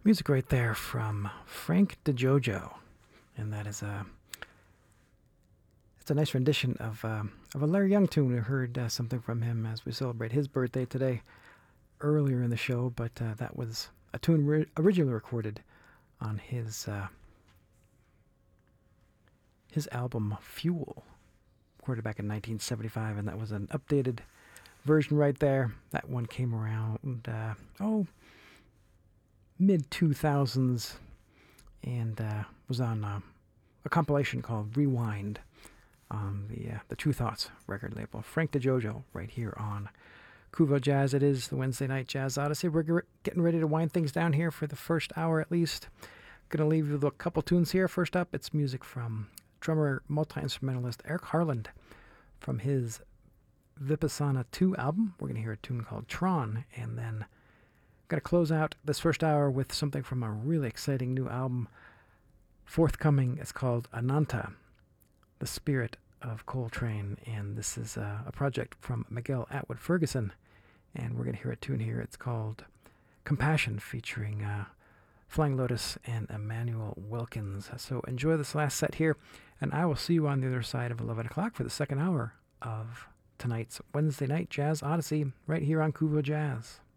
Music right there from Frank DeJojo, and that is it's a nice rendition of a Larry Young tune. We heard something from him as we celebrate his birthday today earlier in the show, but that was a tune originally recorded on his album Fuel, recorded back in 1975, and that was an updated version right there. That one came around mid 2000s and was on a compilation called Rewind on the True Thoughts record label. Frank DeJojo right here on Kuvo Jazz. It is the Wednesday Night Jazz Odyssey. We're getting ready to wind things down here for the first hour at least. Going to leave you with a couple tunes here. First up, it's music from drummer, multi-instrumentalist Eric Harland from his Vipassana 2 album. We're going to hear a tune called Tron, and then going to close out this first hour with something from a really exciting new album forthcoming. It's called Ananta, the Spirit of Coltrane, and this is a project from Miguel Atwood Ferguson, and we're going to hear a tune here. It's called Compassion, featuring Flying Lotus and Emmanuel Wilkins. So enjoy this last set here, and I will see you on the other side of 11 o'clock for the second hour of tonight's Wednesday Night Jazz Odyssey right here on Kuvo Jazz.